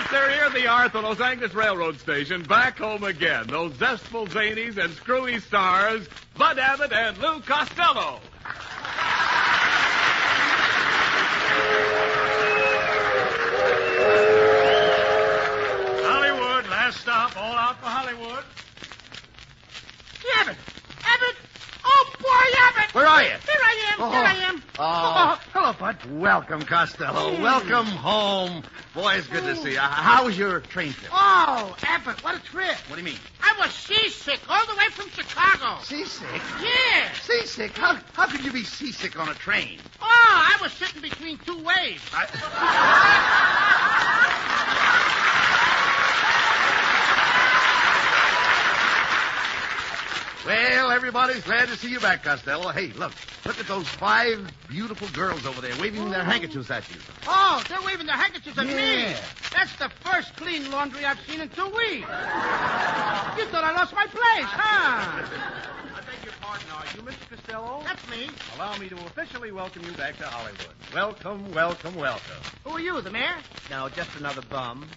They're here they are at the Los Angeles Railroad Station, back home again. Those zestful zanies and screwy stars, Bud Abbott and Lou Costello. Hollywood, last stop, all out for Hollywood. Abbott! Abbott! Oh, boy, Abbott! Where are you? Here I am, here I am. Oh. Hello, Bud. Welcome, Costello. Welcome home. Boy, it's good to see you. How was your train trip? Oh, Abbott, what a trip. What do you mean? I was seasick all the way from Chicago. Seasick? Yeah. Seasick? How could you be seasick on a train? Oh, I was sitting between two waves. Well, everybody's glad to see you back, Costello. Hey, look at those 5 beautiful girls over there waving their handkerchiefs at you. Oh, they're waving their handkerchiefs at me. Yeah. That's the first clean laundry I've seen in 2 weeks. You thought I lost my place, huh? I beg your pardon, are you Mr. Costello? That's me. Allow me to officially welcome you back to Hollywood. Welcome, welcome, welcome. Who are you, the mayor? No, just another bum.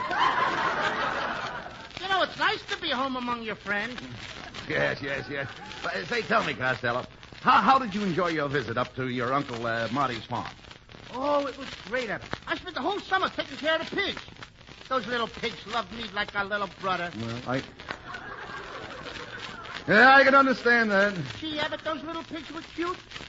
You know, it's nice to be home among your friends. Yes. Say, tell me, Costello, how did you enjoy your visit up to your Uncle Marty's farm? Oh, it was great, Abbott. I spent the whole summer taking care of the pigs. Those little pigs loved me like a little brother. Well, I can understand that. Gee, Abbott, those little pigs were cute.